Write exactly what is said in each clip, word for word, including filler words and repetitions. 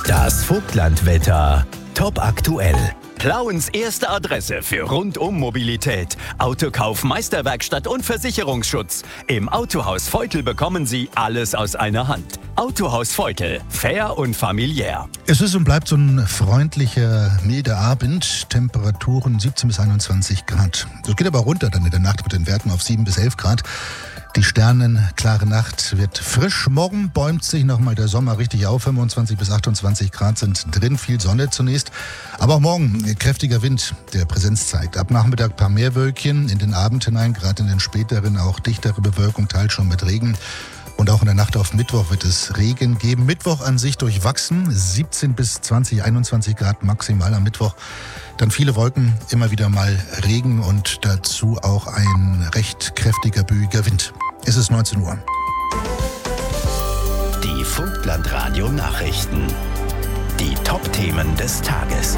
Das Vogtlandwetter. Top aktuell. Plauens erste Adresse für Rundum-Mobilität. Autokauf, Meisterwerkstatt und Versicherungsschutz. Im Autohaus Feutel bekommen Sie alles aus einer Hand. Autohaus Feutel. Fair und familiär. Es ist und bleibt so ein freundlicher, milder Abend. Temperaturen siebzehn bis einundzwanzig Grad. Das geht aber runter dann in der Nacht mit den Werten auf sieben bis elf Grad. Die sternenklare Nacht wird frisch. Morgen bäumt sich nochmal der Sommer richtig auf. fünfundzwanzig bis achtundzwanzig Grad sind drin. Viel Sonne zunächst. Aber auch morgen kräftiger Wind, der Präsenz zeigt. Ab Nachmittag ein paar mehr Wölkchen in den Abend hinein. Gerade in den späteren auch dichtere Bewölkung, teils schon mit Regen. Und auch in der Nacht auf Mittwoch wird es Regen geben. Mittwoch an sich durchwachsen. siebzehn bis zwanzig, einundzwanzig Grad maximal am Mittwoch. Dann viele Wolken, immer wieder mal Regen und dazu auch ein recht kräftiger, böiger Wind. Es ist neunzehn Uhr. Die Vogtlandradio-Nachrichten. Die Top-Themen des Tages.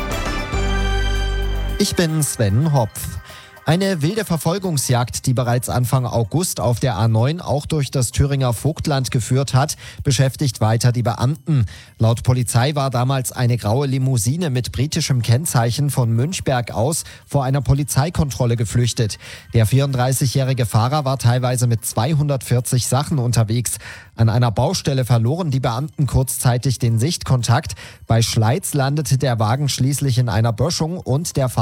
Ich bin Sven Hopf. Eine wilde Verfolgungsjagd, die bereits Anfang August auf der A neun auch durch das Thüringer Vogtland geführt hat, beschäftigt weiter die Beamten. Laut Polizei war damals eine graue Limousine mit britischem Kennzeichen von Münchberg aus vor einer Polizeikontrolle geflüchtet. Der vierunddreißigjährige Fahrer war teilweise mit zweihundertvierzig Sachen unterwegs. An einer Baustelle verloren die Beamten kurzzeitig den Sichtkontakt. Bei Schleiz landete der Wagen schließlich in einer Böschung und der Fahrer